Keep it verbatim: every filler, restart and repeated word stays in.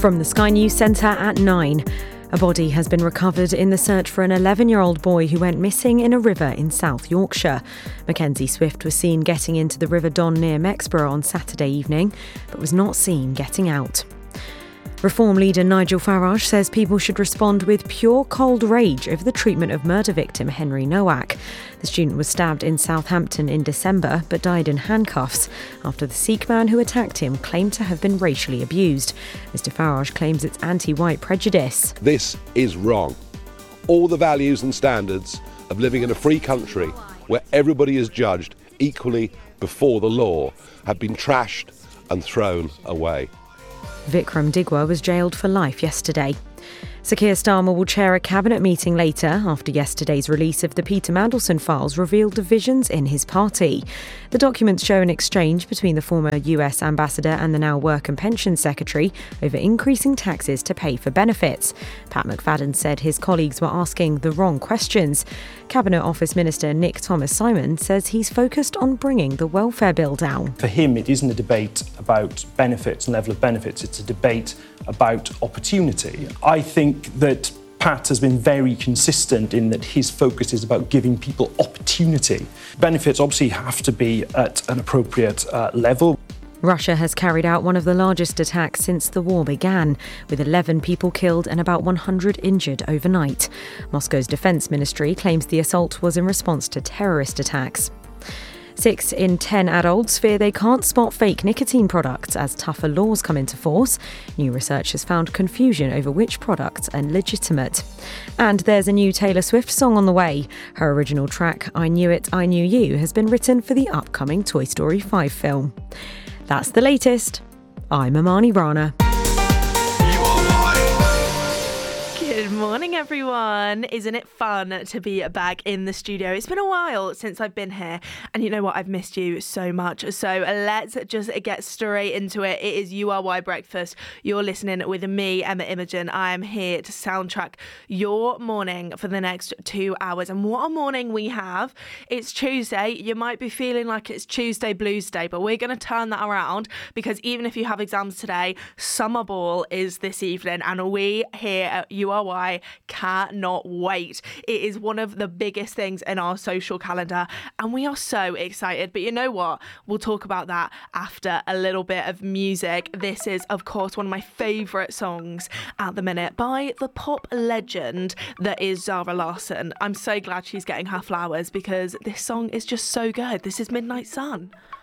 From the Sky News Centre at nine. A body has been recovered in the search for an eleven-year-old boy who went missing in a river in South Yorkshire. Mackenzie Swift was seen getting into the River Don near Mexborough on Saturday evening, but was not seen getting out. Reform leader Nigel Farage says people should respond with pure cold rage over the treatment of murder victim Henry Nowak. The student was stabbed in Southampton in December but died in handcuffs after the Sikh man who attacked him claimed to have been racially abused. Mr Farage claims it's anti-white prejudice. This is wrong. All the values and standards of living in a free country where everybody is judged equally before the law have been trashed and thrown away. Vikram Digwa was jailed for life yesterday. Sir Keir Starmer will chair a cabinet meeting later after yesterday's release of the Peter Mandelson files revealed divisions in his party. The documents show an exchange between the former U S ambassador and the now Work and Pensions Secretary over increasing taxes to pay for benefits. Pat McFadden said his colleagues were asking the wrong questions. Cabinet Office Minister Nick Thomas-Simon says he's focused on bringing the welfare bill down. For him, it isn't a debate about benefits and level of benefits, it's a debate about opportunity. I think that Pat has been very consistent in that his focus is about giving people opportunity. Benefits obviously have to be at an appropriate uh, level. Russia has carried out one of the largest attacks since the war began, with eleven people killed and about one hundred injured overnight. Moscow's defence ministry claims the assault was in response to terrorist attacks. Six in ten adults fear they can't spot fake nicotine products as tougher laws come into force. New research has found confusion over which products are legitimate. And there's a new Taylor Swift song on the way. Her original track, I Knew It, I Knew You, has been written for the upcoming Toy Story five film. That's the latest. I'm Amani Rana. Good morning, everyone. Isn't it fun to be back in the studio? It's been a while since I've been here, and you know what? I've missed you so much. So let's just get straight into it. It is U R Y Breakfast. You're listening with me, Emma Imogen. I am here to soundtrack your morning for the next two hours. And what a morning we have. It's Tuesday. You might be feeling like it's Tuesday Blues Day, but we're going to turn that around because even if you have exams today, summer ball is this evening, and we here at U R Y cannot wait. It is one of the biggest things in our social calendar and we are so excited. But you know what? We'll talk about that after a little bit of music. This is, of course, one of my favourite songs at the minute by the pop legend that is Zara Larsson. I'm so glad she's getting her flowers because this song is just so good. This is Midnight Sun.